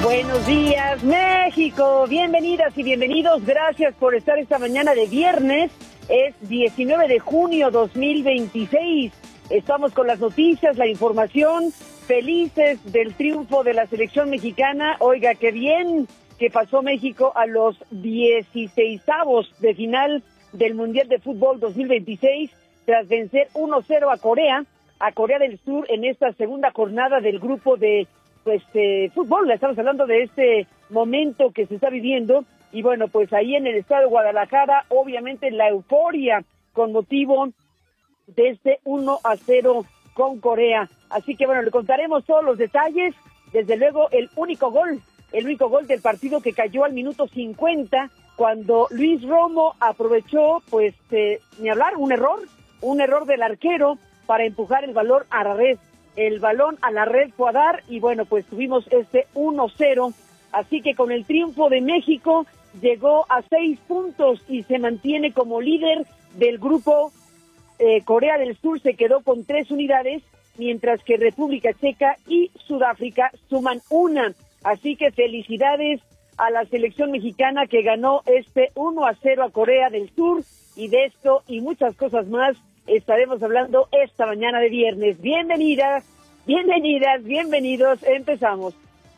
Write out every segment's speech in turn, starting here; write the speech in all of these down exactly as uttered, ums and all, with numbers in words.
Buenos días, México. Bienvenidas y bienvenidos. Gracias por estar esta mañana de viernes. Es diecinueve de junio dos mil veintiséis. Estamos con las noticias, la información. Felices del triunfo de la selección mexicana. Oiga, qué bien que pasó México a los dieciseisavos de final del Mundial de Fútbol dos mil veintiséis tras vencer uno cero a Corea, a Corea del Sur en esta segunda jornada del grupo de pues eh, fútbol. Estamos hablando de este momento que se está viviendo y bueno, pues ahí en el estado de Guadalajara, obviamente la euforia con motivo de este uno a cero con Corea. Así que bueno, le contaremos todos los detalles. Desde luego el único gol, el único gol del partido que cayó al minuto cincuenta cuando Luis Romo aprovechó, pues eh, ni hablar, un error, un error del arquero para empujar el balón a la red. El balón a la red fue a dar y bueno, pues tuvimos este uno cero, así que con el triunfo de México llegó a seis puntos y se mantiene como líder del grupo. eh, Corea del Sur se quedó con tres unidades, mientras que República Checa y Sudáfrica suman una, así que felicidades a la selección mexicana que ganó este uno a cero a Corea del Sur, y de esto y muchas cosas más estaremos hablando esta mañana de viernes. Bienvenidas, bienvenidas, bienvenidos, empezamos.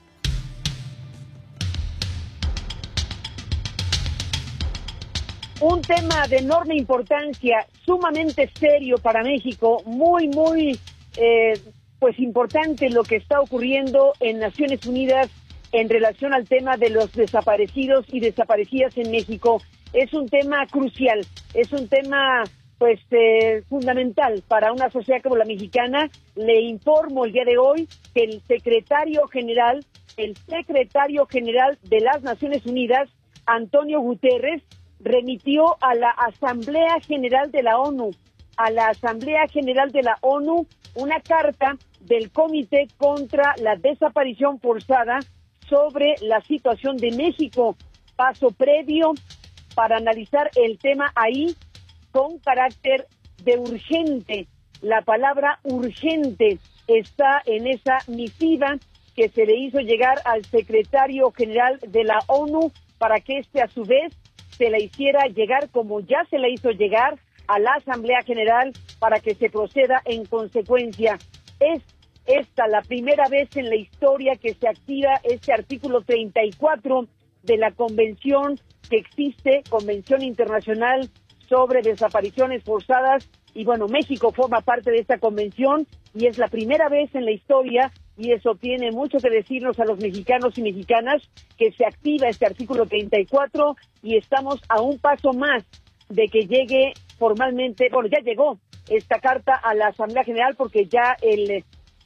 Un tema de enorme importancia, sumamente serio para México, muy, muy, eh, pues importante lo que está ocurriendo en Naciones Unidas en relación al tema de los desaparecidos y desaparecidas en México. Es un tema crucial, es un tema pues eh, fundamental para una sociedad como la mexicana. Le informo el día de hoy que el secretario general, el secretario general de las Naciones Unidas, Antonio Guterres, remitió a la Asamblea General de la ONU, a la Asamblea General de la ONU, una carta del Comité contra la Desaparición Forzada sobre la situación de México. Paso previo para analizar el tema ahí con carácter de urgente. La palabra urgente está en esa misiva que se le hizo llegar al secretario general de la ONU para que éste a su vez se la hiciera llegar, como ya se la hizo llegar a la Asamblea General, para que se proceda en consecuencia. Es esta la primera vez en la historia que se activa este artículo treinta y cuatro de la convención que existe, Convención Internacional sobre Desapariciones Forzadas, y bueno, México forma parte de esta convención y es la primera vez en la historia, y eso tiene mucho que decirnos a los mexicanos y mexicanas, que se activa este artículo treinta y cuatro y estamos a un paso más de que llegue formalmente, bueno, ya llegó esta carta a la Asamblea General, porque ya el,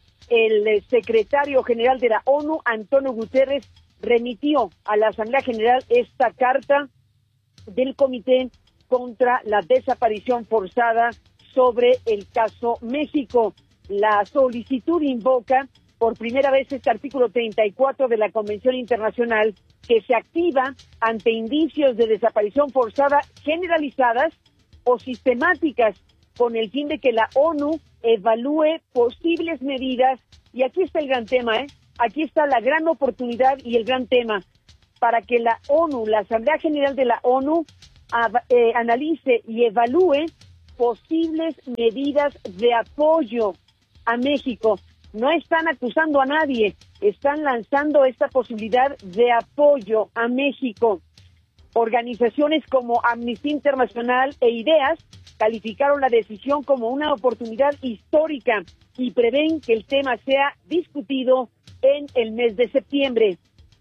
el secretario general de la ONU, Antonio Guterres, remitió a la Asamblea General esta carta del Comité contra la Desaparición Forzada sobre el caso México. La solicitud invoca por primera vez este artículo treinta y cuatro de la Convención Internacional, que se activa ante indicios de desaparición forzada generalizadas o sistemáticas, con el fin de que la ONU evalúe posibles medidas. Y aquí está el gran tema, ¿eh? Aquí está la gran oportunidad y el gran tema, para que la ONU, la Asamblea General de la ONU, a, eh, analice y evalúe posibles medidas de apoyo a México. No están acusando a nadie, están lanzando esta posibilidad de apoyo a México. Organizaciones como Amnistía Internacional e IDEAS calificaron la decisión como una oportunidad histórica y prevén que el tema sea discutido en el mes de septiembre.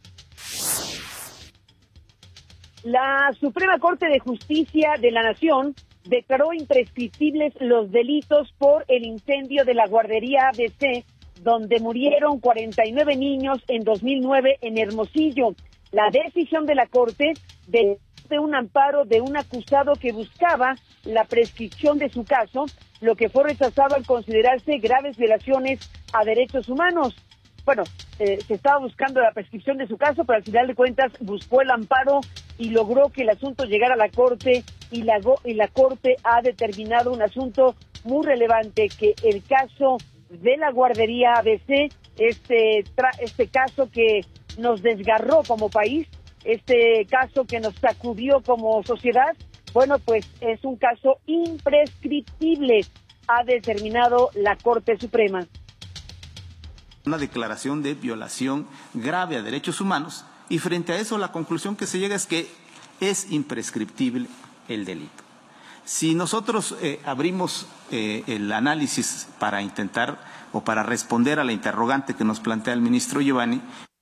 La Suprema Corte de Justicia de la Nación declaró imprescriptibles los delitos por el incendio de la guardería A B C, donde murieron cuarenta y nueve niños en dos mil nueve en Hermosillo. La decisión de la Corte de un amparo de un acusado que buscaba la prescripción de su caso, lo que fue rechazado al considerarse graves violaciones a derechos humanos. Bueno, eh, se estaba buscando la prescripción de su caso, pero al final de cuentas buscó el amparo y logró que el asunto llegara a la Corte, y la, y la Corte ha determinado un asunto muy relevante, que el caso de la guardería A B C, este, tra, este caso que nos desgarró como país, este caso que nos sacudió como sociedad, bueno, pues es un caso imprescriptible, ha determinado la Corte Suprema. Una declaración de violación grave a derechos humanos, y frente a eso la conclusión que se llega es que es imprescriptible el delito. Si nosotros eh, abrimos eh, el análisis para intentar o para responder a la interrogante que nos plantea el ministro Giovanni,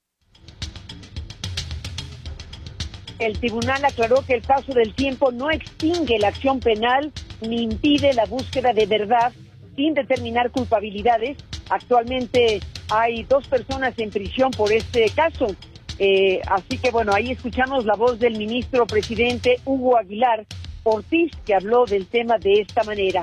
el tribunal aclaró que el paso del tiempo no extingue la acción penal ni impide la búsqueda de verdad sin determinar culpabilidades. Actualmente hay dos personas en prisión por este caso. Eh, así que bueno, ahí escuchamos la voz del ministro presidente Hugo Aguilar Ortiz, que habló del tema de esta manera.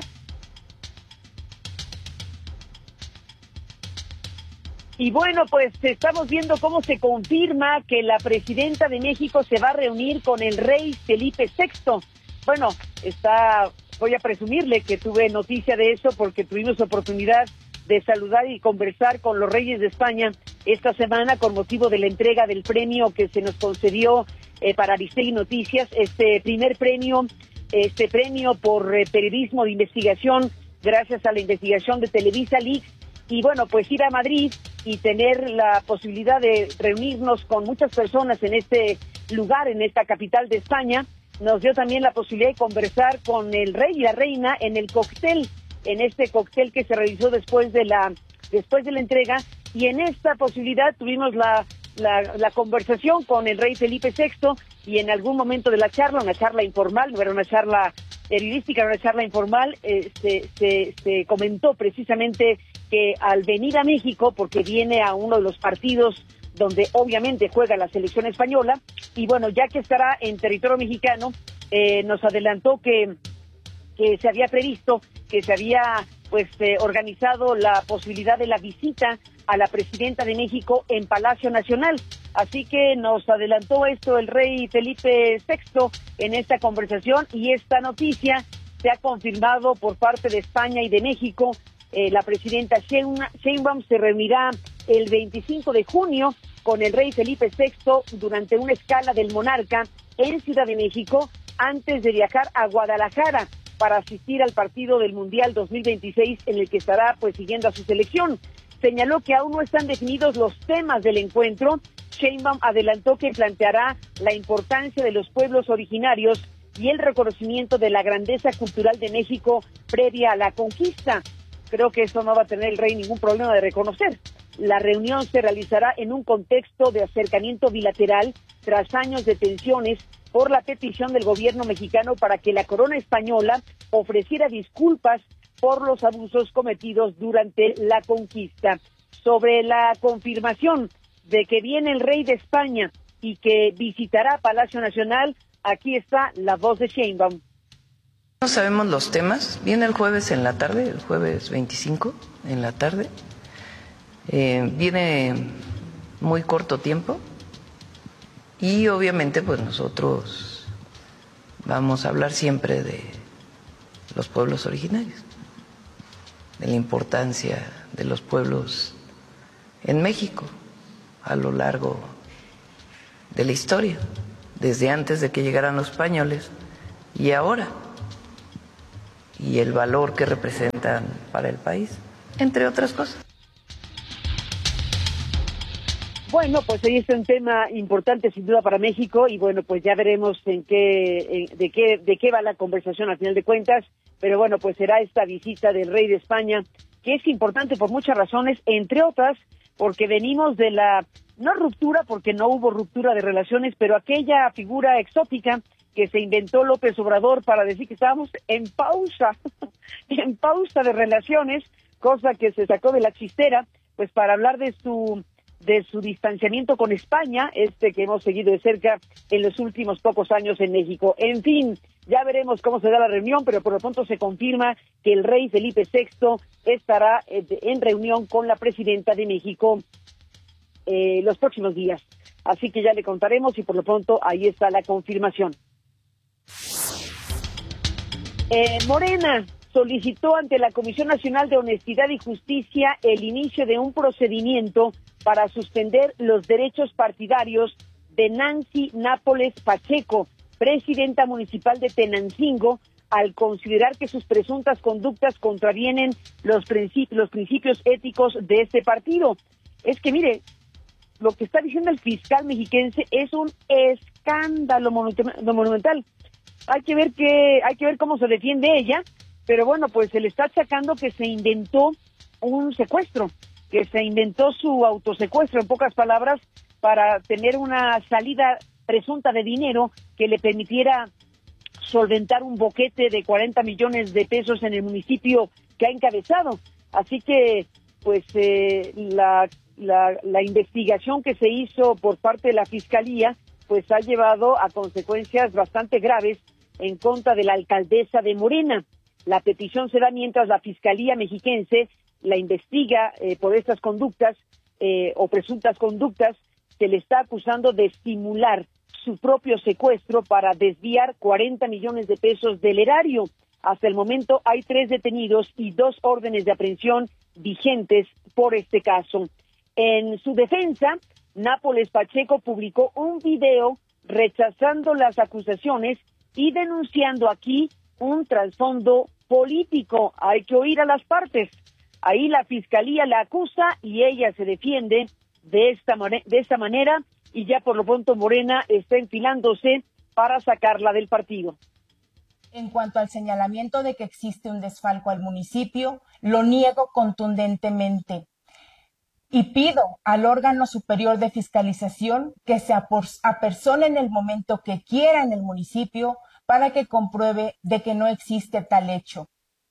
Y bueno, pues estamos viendo cómo se confirma que la presidenta de México se va a reunir con el rey Felipe sexto. Bueno, está, voy a presumirle que tuve noticia de eso porque tuvimos oportunidad de saludar y conversar con los reyes de España esta semana con motivo de la entrega del premio que se nos concedió eh, para Aristegui Noticias, este primer premio, este premio por eh, periodismo de investigación gracias a la investigación de Televisa Leaks. Y bueno, pues ir a Madrid y tener la posibilidad de reunirnos con muchas personas en este lugar, en esta capital de España, nos dio también la posibilidad de conversar con el rey y la reina en el cóctel, en este cóctel que se realizó después de la después de la entrega, y en esta posibilidad tuvimos la, la, la conversación con el rey Felipe sexto, y en algún momento de la charla, una charla informal, no era una charla periodística, era una charla informal, eh, se, se, se comentó precisamente que al venir a México, porque viene a uno de los partidos donde obviamente juega la selección española, y bueno, ya que estará en territorio mexicano, eh, nos adelantó que, que se había previsto, que se había pues eh, organizado la posibilidad de la visita a la presidenta de México en Palacio Nacional. Así que nos adelantó esto el rey Felipe sexto en esta conversación, y esta noticia se ha confirmado por parte de España y de México. Eh, la presidenta Sheinbaum se reunirá el veinticinco de junio con el rey Felipe sexto durante una escala del monarca en Ciudad de México antes de viajar a Guadalajara para asistir al partido del Mundial dos mil veintiséis en el que estará pues siguiendo a su selección. Señaló que aún no están definidos los temas del encuentro. Sheinbaum adelantó que planteará la importancia de los pueblos originarios y el reconocimiento de la grandeza cultural de México previa a la conquista. Creo que eso no va a tener el rey ningún problema de reconocer. La reunión se realizará en un contexto de acercamiento bilateral tras años de tensiones por la petición del gobierno mexicano para que la corona española ofreciera disculpas por los abusos cometidos durante la conquista. Sobre la confirmación de que viene el rey de España y que visitará Palacio Nacional, aquí está la voz de Sheinbaum. No sabemos los temas. Viene el jueves en la tarde, el jueves veinticinco en la tarde. Eh, viene muy corto tiempo y obviamente pues nosotros vamos a hablar siempre de los pueblos originarios, de la importancia de los pueblos en México a lo largo de la historia, desde antes de que llegaran los españoles y ahora, y el valor que representan para el país, entre otras cosas. Bueno, pues ahí está un tema importante sin duda para México, y bueno, pues ya veremos en qué, en, de qué, de qué va la conversación al final de cuentas, pero bueno, pues será esta visita del rey de España, que es importante por muchas razones, entre otras, porque venimos de la, no ruptura, porque no hubo ruptura de relaciones, pero aquella figura exótica que se inventó López Obrador para decir que estábamos en pausa, en pausa de relaciones, cosa que se sacó de la chistera, pues para hablar de su de su distanciamiento con España, este que hemos seguido de cerca en los últimos pocos años en México. En fin, ya veremos cómo se da la reunión, pero por lo pronto se confirma que el rey Felipe sexto estará en reunión con la presidenta de México eh, los próximos días. Así que ya le contaremos, y por lo pronto ahí está la confirmación. Eh, Morena solicitó ante la Comisión Nacional de Honestidad y Justicia el inicio de un procedimiento para suspender los derechos partidarios de Nancy Nápoles Pacheco, presidenta municipal de Tenancingo, al considerar que sus presuntas conductas contravienen los principios, los principios éticos de este partido. Es que, mire, lo que está diciendo el fiscal mexiquense es un escándalo monumental. Hay que ver que, hay que ver cómo se defiende ella, pero bueno, pues se le está achacando que se inventó un secuestro, que se inventó su autosecuestro, en pocas palabras, para tener una salida presunta de dinero que le permitiera solventar un boquete de cuarenta millones de pesos en el municipio que ha encabezado. Así que, pues, eh, la, la, la investigación que se hizo por parte de la Fiscalía, pues ha llevado a consecuencias bastante graves en contra de la alcaldesa de Morena. La petición se da mientras la Fiscalía mexiquense la investiga eh, por estas conductas eh, o presuntas conductas. Se le está acusando de estimular su propio secuestro para desviar cuarenta millones de pesos del erario. Hasta el momento hay tres detenidos y dos órdenes de aprehensión vigentes por este caso. En su defensa, Nápoles Pacheco publicó un video rechazando las acusaciones y denunciando aquí un trasfondo político. Hay que oír a las partes. Ahí la Fiscalía la acusa y ella se defiende de esta, de esta manera, y ya por lo pronto Morena está enfilándose para sacarla del partido. En cuanto al señalamiento de que existe un desfalco al municipio, lo niego contundentemente y pido al órgano superior de fiscalización que se apersone en el momento que quiera en el municipio para que compruebe de que no existe tal hecho.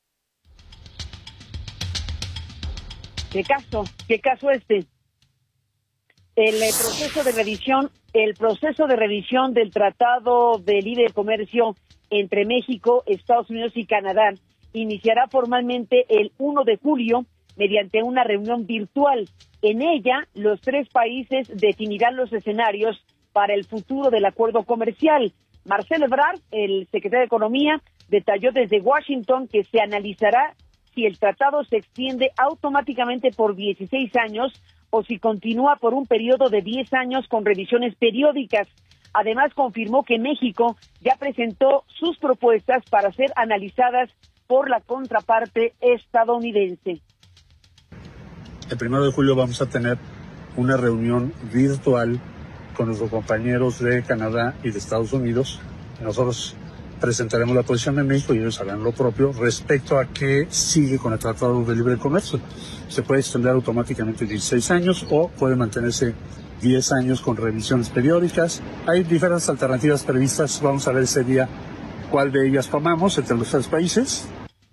¿Qué caso? ¿Qué caso este? El proceso de revisión, el proceso de revisión del Tratado de Libre Comercio entre México, Estados Unidos y Canadá iniciará formalmente el primero de julio mediante una reunión virtual. En ella, los tres países definirán los escenarios para el futuro del acuerdo comercial. Marcelo Ebrard, el secretario de Economía, detalló desde Washington que se analizará si el tratado se extiende automáticamente por dieciséis años o si continúa por un periodo de diez años con revisiones periódicas. Además, confirmó que México ya presentó sus propuestas para ser analizadas por la contraparte estadounidense. El primero de julio vamos a tener una reunión virtual con nuestros compañeros de Canadá y de Estados Unidos. Nosotros presentaremos la posición de México y ellos harán lo propio respecto a qué sigue con el Tratado de Libre Comercio. Se puede extender automáticamente dieciséis años o puede mantenerse diez años con revisiones periódicas. Hay diferentes alternativas previstas. Vamos a ver ese día cuál de ellas tomamos entre los tres países.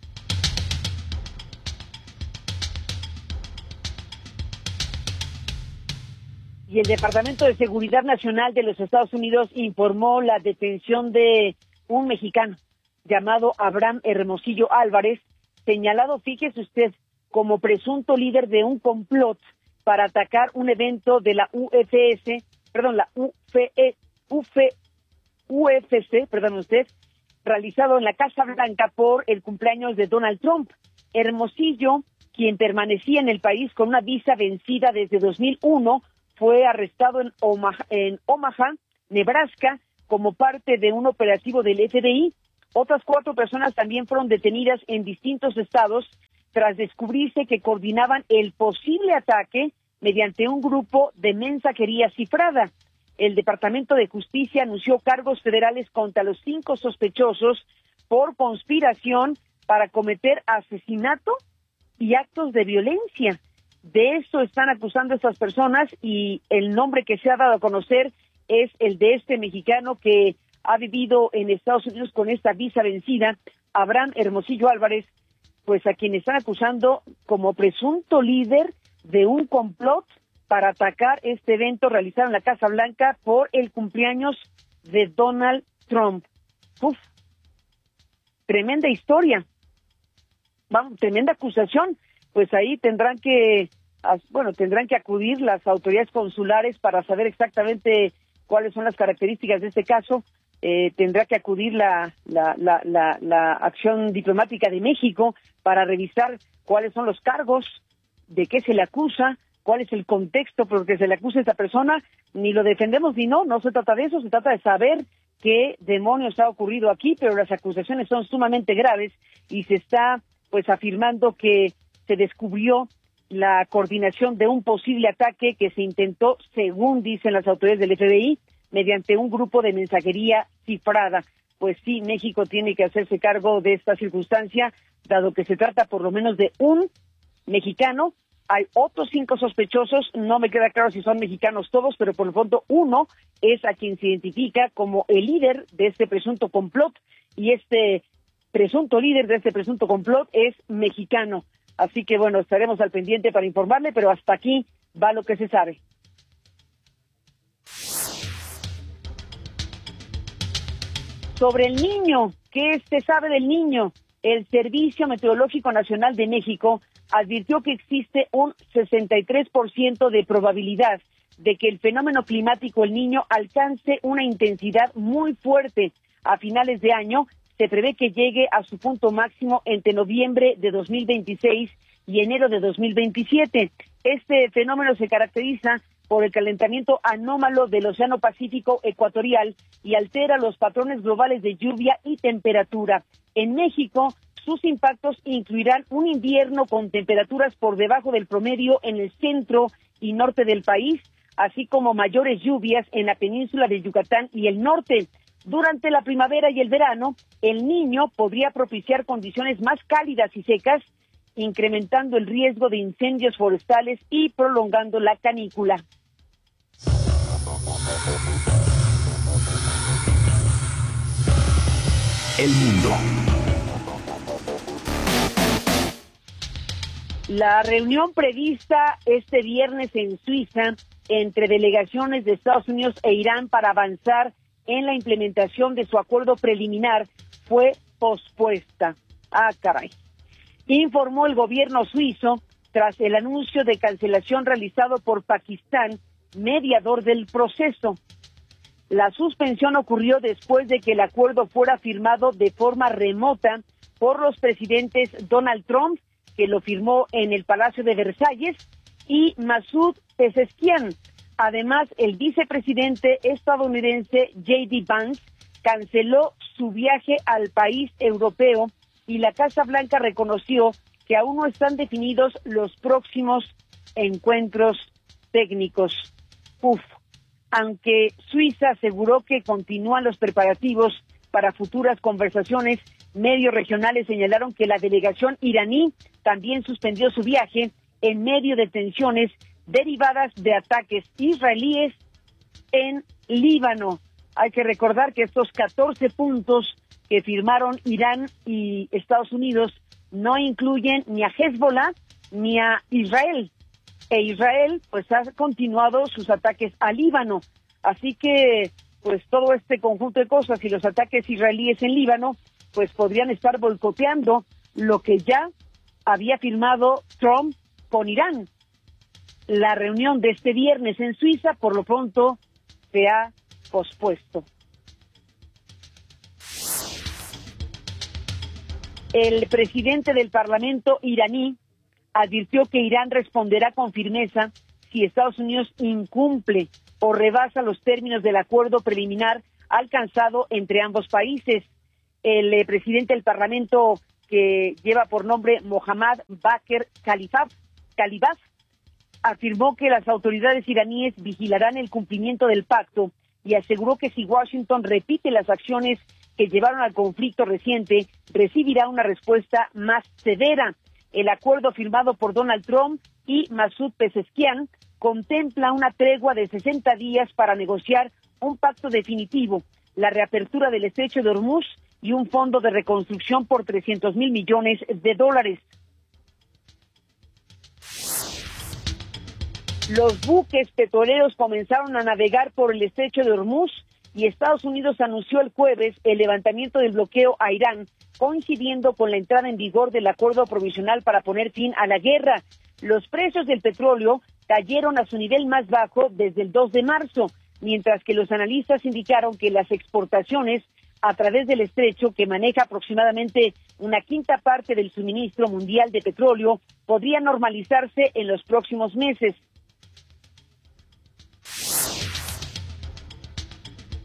Y el Departamento de Seguridad Nacional de los Estados Unidos informó la detención de un mexicano llamado Abraham Hermosillo Álvarez, señalado, fíjese usted, como presunto líder de un complot para atacar un evento de la U F S, perdón, la U F E, U F, U F C, perdón usted, realizado en la Casa Blanca por el cumpleaños de Donald Trump. Hermosillo, quien permanecía en el país con una visa vencida desde dos mil uno, fue arrestado en Omaha, en Omaha, Nebraska, como parte de un operativo del F B I. Otras cuatro personas también fueron detenidas en distintos estados tras descubrirse que coordinaban el posible ataque mediante un grupo de mensajería cifrada. El Departamento de Justicia anunció cargos federales contra los cinco sospechosos por conspiración para cometer asesinato y actos de violencia. De eso están acusando a estas personas y el nombre que se ha dado a conocer es el de este mexicano que ha vivido en Estados Unidos con esta visa vencida, Abraham Hermosillo Álvarez, pues a quien están acusando como presunto líder de un complot para atacar este evento realizado en la Casa Blanca por el cumpleaños de Donald Trump. Uf, tremenda historia, vamos, tremenda acusación. Pues ahí tendrán que, bueno, tendrán que acudir las autoridades consulares para saber exactamente cuáles son las características de este caso. Eh, tendrá que acudir la, la, la, la, la acción diplomática de México para revisar cuáles son los cargos, de qué se le acusa, cuál es el contexto por el que se le acusa a esta persona, ni lo defendemos ni no, no se trata de eso, se trata de saber qué demonios ha ocurrido aquí, pero las acusaciones son sumamente graves y se está pues afirmando que se descubrió la coordinación de un posible ataque que se intentó, según dicen las autoridades del F B I, mediante un grupo de mensajería cifrada. Pues sí, México tiene que hacerse cargo de esta circunstancia, dado que se trata por lo menos de un mexicano. Hay otros cinco sospechosos, no me queda claro si son mexicanos todos, pero por lo pronto uno es a quien se identifica como el líder de este presunto complot, y este presunto líder de este presunto complot es mexicano. Así que bueno, estaremos al pendiente para informarle, pero hasta aquí va lo que se sabe. Sobre el niño, ¿qué se sabe del niño? El Servicio Meteorológico Nacional de México advirtió que existe un sesenta y tres por ciento de probabilidad de que el fenómeno climático El Niño alcance una intensidad muy fuerte a finales de año. Se prevé que llegue a su punto máximo entre noviembre de dos mil veintiséis y enero de dos mil veintisiete. Este fenómeno se caracteriza por el calentamiento anómalo del Océano Pacífico ecuatorial y altera los patrones globales de lluvia y temperatura. En México, sus impactos incluirán un invierno con temperaturas por debajo del promedio en el centro y norte del país, así como mayores lluvias en la península de Yucatán y el norte. Durante la primavera y el verano, El Niño podría propiciar condiciones más cálidas y secas, incrementando el riesgo de incendios forestales y prolongando la canícula. El mundo. La reunión prevista este viernes en Suiza entre delegaciones de Estados Unidos e Irán para avanzar en la implementación de su acuerdo preliminar fue pospuesta. Ah, caray. Informó el gobierno suizo tras el anuncio de cancelación realizado por Pakistán, mediador del proceso. La suspensión ocurrió después de que el acuerdo fuera firmado de forma remota por los presidentes Donald Trump, que lo firmó en el Palacio de Versalles, y Masoud Pezeshkian. Además, el vicepresidente estadounidense J D Vance canceló su viaje al país europeo y la Casa Blanca reconoció que aún no están definidos los próximos encuentros técnicos. Uf, aunque Suiza aseguró que continúan los preparativos para futuras conversaciones, medios regionales señalaron que la delegación iraní también suspendió su viaje en medio de tensiones derivadas de ataques israelíes en Líbano. Hay que recordar que estos catorce puntos que firmaron Irán y Estados Unidos no incluyen ni a Hezbollah ni a Israel. E Israel pues ha continuado sus ataques a Líbano. Así que pues todo este conjunto de cosas y los ataques israelíes en Líbano pues podrían estar boicoteando lo que ya había firmado Trump con Irán. La reunión de este viernes en Suiza, por lo pronto, se ha pospuesto. El presidente del Parlamento iraní advirtió que Irán responderá con firmeza si Estados Unidos incumple o rebasa los términos del acuerdo preliminar alcanzado entre ambos países. El eh, presidente del Parlamento, que lleva por nombre Mohammad Bakr Kalibaf, Kalibaf, afirmó que las autoridades iraníes vigilarán el cumplimiento del pacto y aseguró que si Washington repite las acciones que llevaron al conflicto reciente, recibirá una respuesta más severa. El acuerdo firmado por Donald Trump y Masoud Pezeshkian contempla una tregua de sesenta días para negociar un pacto definitivo, la reapertura del estrecho de Hormuz y un fondo de reconstrucción por trescientos mil millones de dólares. Los buques petroleros comenzaron a navegar por el estrecho de Hormuz y Estados Unidos anunció el jueves el levantamiento del bloqueo a Irán, coincidiendo con la entrada en vigor del acuerdo provisional para poner fin a la guerra. Los precios del petróleo cayeron a su nivel más bajo desde el dos de marzo, mientras que los analistas indicaron que las exportaciones a través del estrecho, que maneja aproximadamente una quinta parte del suministro mundial de petróleo, podría normalizarse en los próximos meses.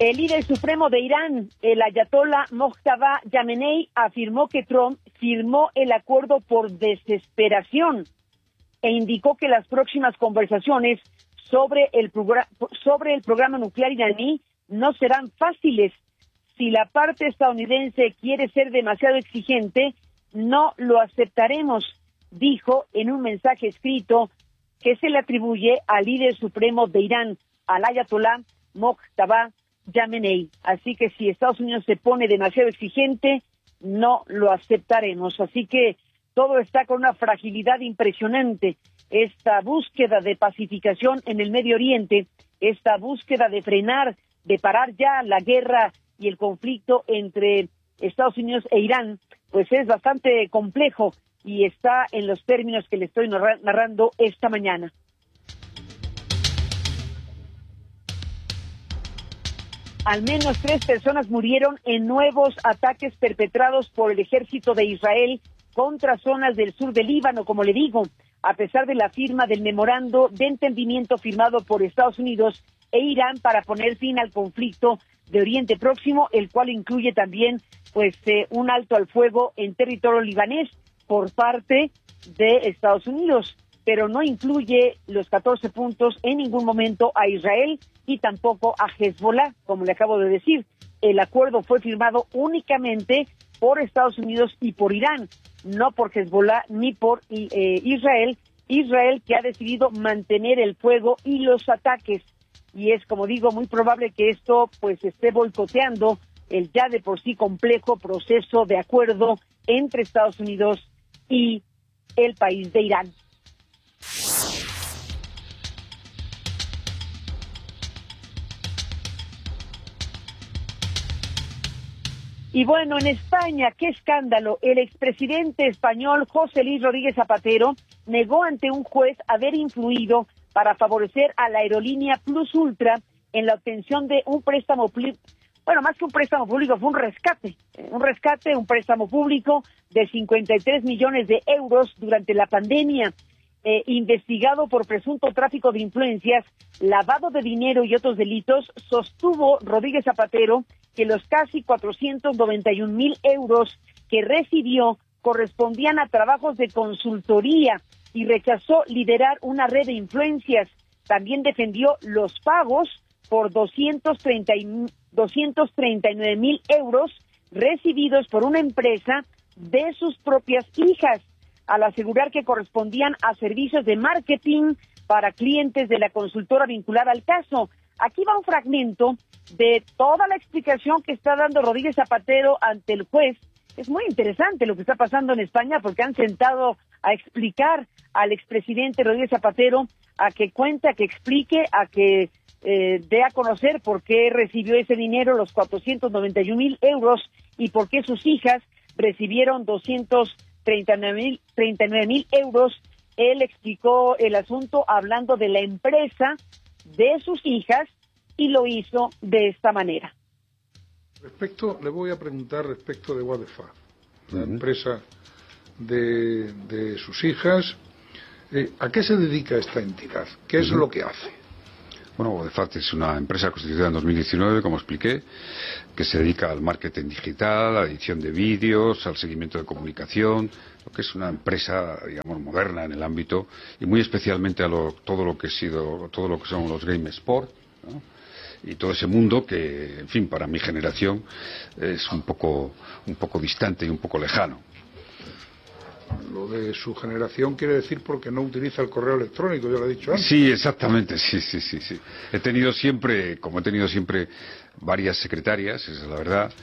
El líder supremo de Irán, el ayatolá Mojtaba Khamenei, afirmó que Trump firmó el acuerdo por desesperación e indicó que las próximas conversaciones sobre el, progr- sobre el programa nuclear iraní no serán fáciles. Si la parte estadounidense quiere ser demasiado exigente, no lo aceptaremos, dijo en un mensaje escrito que se le atribuye al líder supremo de Irán, al ayatolá Mojtaba Khamenei. Así que si Estados Unidos se pone demasiado exigente, no lo aceptaremos. Así que todo está con una fragilidad impresionante. Esta búsqueda de pacificación en el Medio Oriente, esta búsqueda de frenar, de parar ya la guerra y el conflicto entre Estados Unidos e Irán, pues es bastante complejo y está en los términos que le estoy narrando esta mañana. Al menos tres personas murieron en nuevos ataques perpetrados por el ejército de Israel contra zonas del sur del Líbano, como le digo, a pesar de la firma del memorando de entendimiento firmado por Estados Unidos e Irán para poner fin al conflicto de Oriente Próximo, el cual incluye también pues eh, un alto al fuego en territorio libanés por parte de Estados Unidos, pero no incluye los catorce puntos en ningún momento a Israel y tampoco a Hezbollah, como le acabo de decir. El acuerdo fue firmado únicamente por Estados Unidos y por Irán, no por Hezbollah ni por eh, Israel. Israel que ha decidido mantener el fuego y los ataques. Y es, como digo, muy probable que esto pues esté boicoteando el ya de por sí complejo proceso de acuerdo entre Estados Unidos y el país de Irán. Y bueno, en España, qué escándalo. El expresidente español José Luis Rodríguez Zapatero negó ante un juez haber influido para favorecer a la aerolínea Plus Ultra en la obtención de un préstamo público. Bueno, más que un préstamo público, fue un rescate. Un rescate, un préstamo público de cincuenta y tres millones de euros durante la pandemia. Eh, investigado por presunto tráfico de influencias, lavado de dinero y otros delitos, sostuvo Rodríguez Zapatero que los casi cuatrocientos noventa y un mil euros que recibió correspondían a trabajos de consultoría y rechazó liderar una red de influencias. También defendió los pagos por doscientos treinta y nueve mil euros recibidos por una empresa de sus propias hijas, al asegurar que correspondían a servicios de marketing para clientes de la consultora vinculada al caso. Aquí va un fragmento de toda la explicación que está dando Rodríguez Zapatero ante el juez. Es muy interesante lo que está pasando en España porque han sentado a explicar al expresidente Rodríguez Zapatero, a que cuente, a que explique, a que eh, dé a conocer por qué recibió ese dinero, los cuatrocientos noventa y un mil euros, y por qué sus hijas recibieron doscientos treinta y nueve mil euros. Él explicó el asunto hablando de la empresa de sus hijas y lo hizo de esta manera. Respecto, le voy a preguntar respecto de Wadefar, la uh-huh. empresa de, de sus hijas. Eh, ¿A qué se dedica esta entidad? ¿Qué es uh-huh. lo que hace? Bueno, Wadefar es una empresa constituida en dos mil diecinueve, como expliqué, que se dedica al marketing digital, a la edición de vídeos, al seguimiento de comunicación, lo que es una empresa, digamos, moderna en el ámbito y muy especialmente a lo, todo lo que ha sido, todo lo que son los game sport, ¿no? Y todo ese mundo que, en fin, para mi generación es un poco, un poco distante y un poco lejano. Lo de su generación quiere decir porque no utiliza el correo electrónico, ya lo he dicho antes. Sí, exactamente, sí, sí, sí, sí. He tenido siempre, como he tenido siempre varias secretarias, esa es la verdad.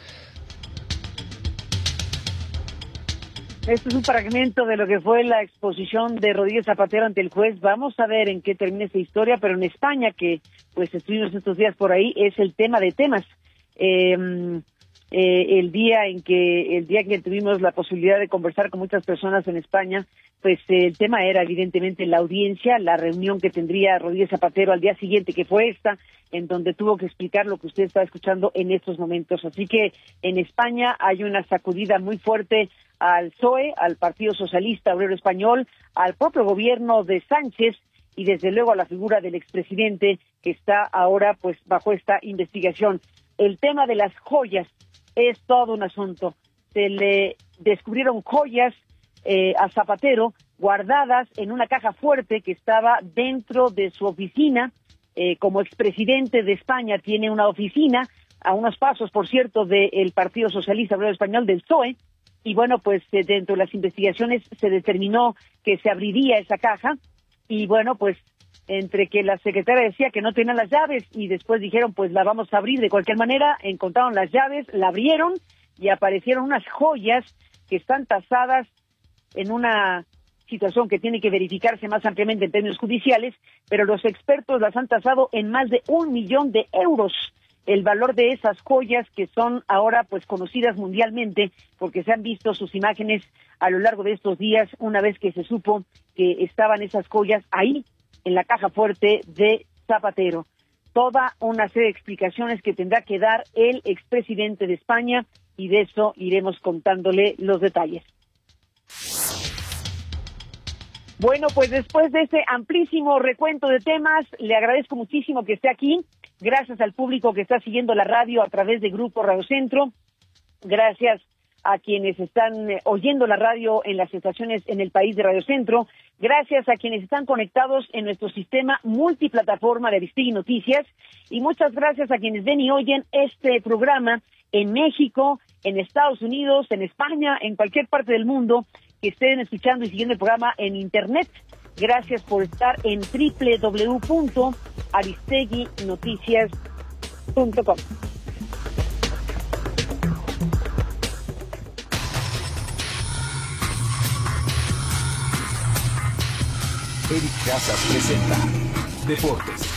Este es un fragmento de lo que fue la exposición de Rodríguez Zapatero ante el juez. Vamos a ver en qué termina esta historia, pero en España, que pues estuvimos estos días por ahí, es el tema de temas. Eh, eh, el día en que el día que tuvimos la posibilidad de conversar con muchas personas en España, pues eh, el tema era evidentemente la audiencia, la reunión que tendría Rodríguez Zapatero al día siguiente, que fue esta, en donde tuvo que explicar lo que usted está escuchando en estos momentos. Así que en España hay una sacudida muy fuerte al P S O E, al Partido Socialista Obrero Español, al propio gobierno de Sánchez y desde luego a la figura del expresidente que está ahora pues bajo esta investigación. el tema de las joyas es todo un asunto. Se le descubrieron joyas eh, a Zapatero guardadas en una caja fuerte que estaba dentro de su oficina. Eh, como expresidente de España tiene una oficina a unos pasos, por cierto, del Partido Socialista Obrero Español, del P S O E, y bueno, pues eh, dentro de las investigaciones se determinó que se abriría esa caja, y bueno, pues entre que la secretaria decía que no tenían las llaves y después dijeron pues la vamos a abrir de cualquier manera, encontraron las llaves, la abrieron y aparecieron unas joyas que están tasadas en una situación que tiene que verificarse más ampliamente en términos judiciales, pero los expertos las han tasado en más de un millón de euros. El valor de esas joyas que son ahora pues conocidas mundialmente porque se han visto sus imágenes a lo largo de estos días una vez que se supo que estaban esas joyas ahí en la caja fuerte de Zapatero. Toda una serie de explicaciones que tendrá que dar el expresidente de España y de eso iremos contándole los detalles. Bueno, pues después de este amplísimo recuento de temas, le agradezco muchísimo que esté aquí. Gracias al público que está siguiendo la radio a través de Grupo Radio Centro. Gracias a quienes están eh, oyendo la radio en las estaciones en el país de Radio Centro. Gracias a quienes están conectados en nuestro sistema multiplataforma de Aristegui Noticias. Y muchas gracias a quienes ven y oyen este programa en México, en Estados Unidos, en España, en cualquier parte del mundo, que estén escuchando y siguiendo el programa en Internet. Gracias por estar en doble u doble u doble u punto aristegui noticias punto com. Eric Casas presenta Deportes.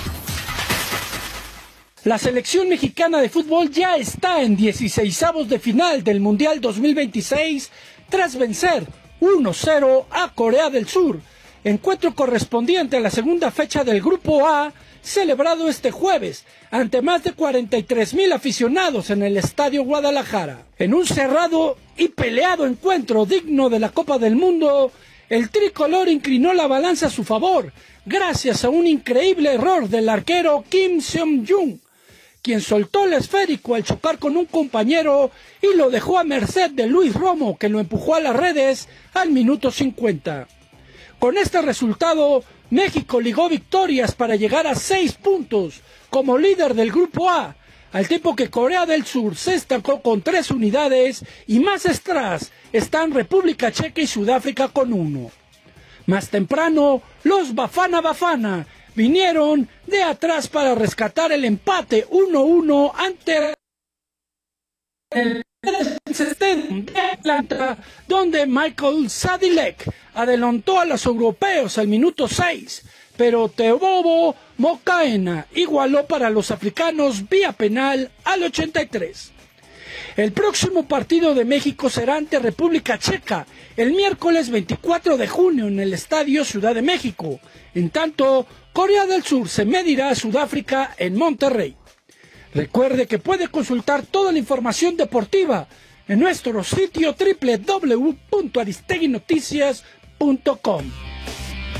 La selección mexicana de fútbol ya está en dieciseisavos de final del Mundial dos mil veintiséis tras vencer uno cero a Corea del Sur, encuentro correspondiente a la segunda fecha del Grupo A, celebrado este jueves ante más de cuarenta y tres mil aficionados en el Estadio Guadalajara. En un cerrado y peleado encuentro digno de la Copa del Mundo, el tricolor inclinó la balanza a su favor, gracias a un increíble error del arquero Kim Seong-jung, quien soltó el esférico al chocar con un compañero y lo dejó a merced de Luis Romo, que lo empujó a las redes al minuto cincuenta. Con este resultado, México ligó victorias para llegar a seis puntos como líder del Grupo A, al tiempo que Corea del Sur se estancó con tres unidades y más atrás están República Checa y Sudáfrica con uno. Más temprano, los Bafana Bafana vinieron de atrás para rescatar el empate uno uno ante el de Atlanta, donde Michael Sadilek adelantó a los europeos al minuto seis, pero Teobobo Mokaena igualó para los africanos vía penal al ochenta y tres. El próximo partido de México será ante República Checa el miércoles veinticuatro de junio en el Estadio Ciudad de México. En tanto, Corea del Sur se medirá a Sudáfrica en Monterrey. Recuerde que puede consultar toda la información deportiva en nuestro sitio doble u doble u doble u punto aristegui noticias punto com.